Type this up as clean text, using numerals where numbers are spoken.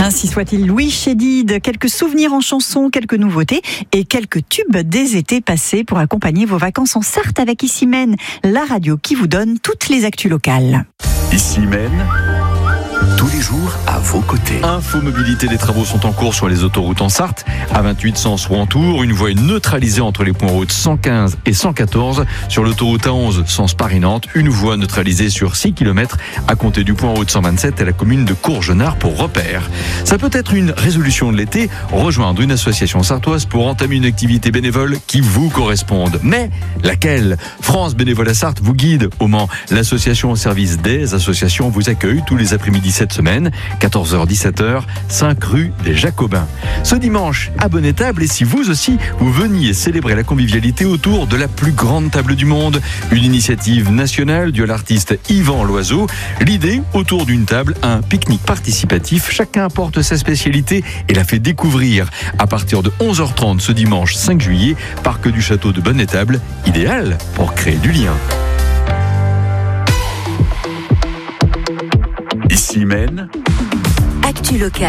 Ainsi soit-il, Louis Chédid, quelques souvenirs en chanson, quelques nouveautés et quelques tubes des étés passés pour accompagner vos vacances en Sarthe avec Ici Mène, la radio qui vous donne toutes les actus locales. Ici Mène, tous les jours à vos côtés. Info mobilité, les travaux sont en cours sur les autoroutes en Sarthe. A28 sens Rouen-Tours, une voie neutralisée entre les points routes 115 et 114. Sur l'autoroute A11 sens Paris-Nantes, une voie neutralisée sur 6 km à compter du point route 127 à la commune de Courgenard pour repère. Ça peut être une résolution de l'été, rejoindre une association sartoise pour entamer une activité bénévole qui vous corresponde. Mais laquelle ? France Bénévolat Sarthe vous guide au Mans. L'association au service des associations vous accueille tous les après-midi cette semaine, 14h-17h, 5 rue des Jacobins. Ce dimanche, à bonne table, et si vous aussi, vous veniez célébrer la convivialité autour de la plus grande table du monde, une initiative nationale due à l'artiste Yvan Loiseau. L'idée, autour d'une table, un pique-nique participatif, chacun apporte sa spécialité et la fait découvrir. À partir de 11h30 ce dimanche 5 juillet, parc du château de Bonne-Étable, idéal pour créer du lien. Ici Mène, Actu locale.